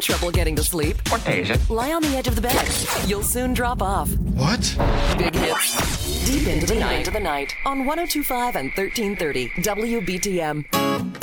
Trouble getting to sleep? What day is it? Lie on the edge of the bed. You'll soon drop off. What? Big hits. Deep into the night on 1025 and 1330 WBTM.